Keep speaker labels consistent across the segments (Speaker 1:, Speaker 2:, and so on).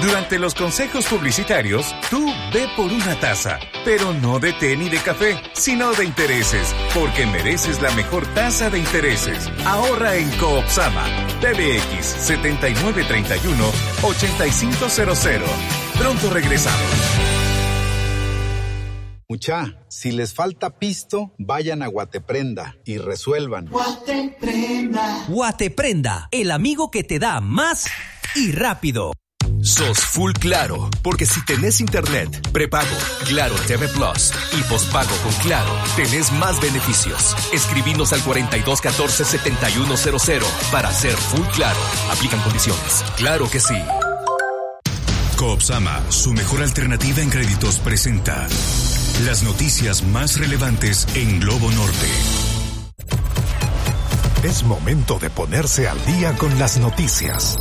Speaker 1: Durante los consejos publicitarios, tú ve por una taza, pero no de té ni de café, sino de intereses, porque mereces la mejor tasa de intereses. Ahorra en Coopsama. PBX 7931-8500. Pronto regresamos.
Speaker 2: Mucha, si les falta pisto, vayan a Guateprenda y resuelvan.
Speaker 3: Guateprenda. Guateprenda, el amigo que te da más y rápido.
Speaker 4: Sos full Claro, porque si tenés internet, prepago, Claro TV Plus y pospago con Claro, tenés más beneficios. Escribinos al 4214-7100 para ser full Claro. Aplican condiciones. Claro que sí.
Speaker 5: Coopsama, su mejor alternativa en créditos, presenta las noticias más relevantes en Globo Norte.
Speaker 6: Es momento de ponerse al día con las noticias.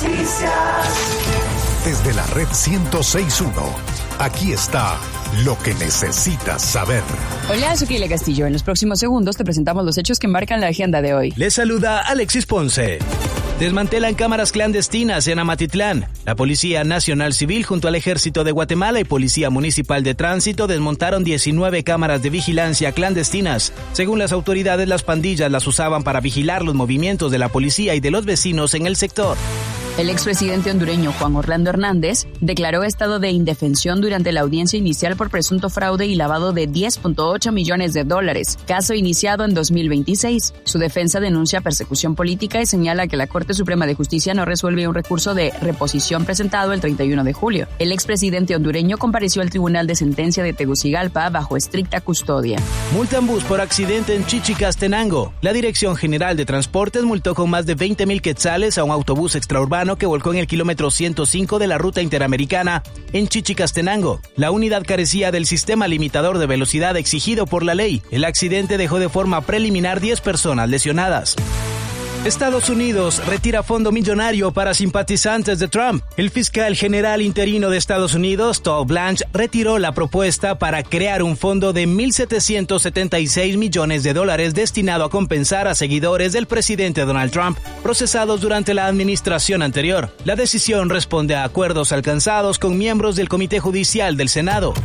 Speaker 6: Desde la red 106.1, aquí está lo que necesitas saber.
Speaker 7: Hola, soy Kile Castillo. En los próximos segundos te presentamos los hechos que marcan la agenda de hoy.
Speaker 8: Les saluda Alexis Ponce. Desmantelan cámaras clandestinas en Amatitlán. La Policía Nacional Civil junto al Ejército de Guatemala y Policía Municipal de Tránsito desmontaron 19 cámaras de vigilancia clandestinas. Según las autoridades, las pandillas las usaban para vigilar los movimientos de la policía y de los vecinos en el sector.
Speaker 7: El expresidente hondureño Juan Orlando Hernández declaró estado de indefensión durante la audiencia inicial por presunto fraude y lavado de $10.8 millones, caso iniciado en 2026. Su defensa denuncia persecución política y señala que la Corte Suprema de Justicia no resuelve un recurso de reposición presentado el 31 de julio. El expresidente hondureño compareció al Tribunal de Sentencia de Tegucigalpa bajo estricta custodia.
Speaker 8: Multan bus por accidente en Chichicastenango. La Dirección General de Transportes multó con más de 20,000 quetzales a un autobús extraurbano que volcó en el kilómetro 105 de la ruta interamericana en Chichicastenango. La unidad carecía del sistema limitador de velocidad exigido por la ley. El accidente dejó de forma preliminar 10 personas lesionadas. Estados Unidos retira fondo millonario para simpatizantes de Trump. El fiscal general interino de Estados Unidos, Todd Blanche, retiró la propuesta para crear un fondo de $1,776 millones destinado a compensar a seguidores del presidente Donald Trump procesados durante la administración anterior. La decisión responde a acuerdos alcanzados con miembros del Comité Judicial del Senado.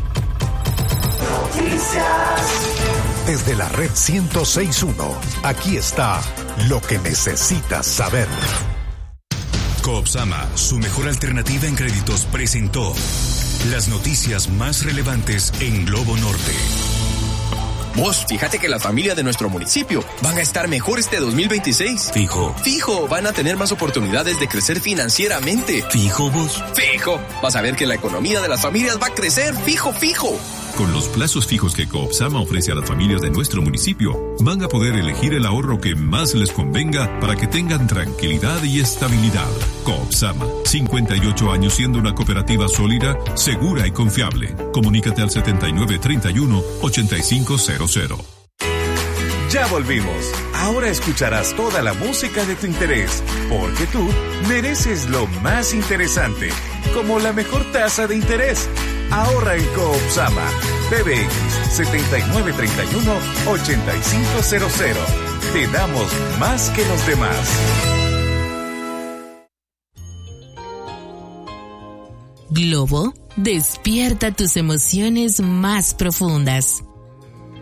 Speaker 6: Desde la red 106.1, aquí está lo que necesitas saber.
Speaker 5: Coopsama, su mejor alternativa en créditos, presentó las noticias más relevantes en Globo Norte.
Speaker 4: Vos, fíjate que las familias de nuestro municipio van a estar mejor este 2026.
Speaker 5: Fijo.
Speaker 4: Fijo, van a tener más oportunidades de crecer financieramente.
Speaker 5: Fijo vos.
Speaker 4: Fijo, vas a ver que la economía de las familias va a crecer. Fijo, fijo.
Speaker 9: Con los plazos fijos que Coopsama ofrece a las familias de nuestro municipio, van a poder elegir el ahorro que más les convenga para que tengan tranquilidad y estabilidad. Coopsama, 58 años siendo una cooperativa sólida, segura y confiable. Comunícate al 7931-8500.
Speaker 1: Ya volvimos. Ahora escucharás toda la música de tu interés, porque tú mereces lo más interesante, como la mejor tasa de interés. Ahorra en Coopsama. PBX 7931-8500. Te damos más que los demás.
Speaker 10: Globo despierta tus emociones más profundas.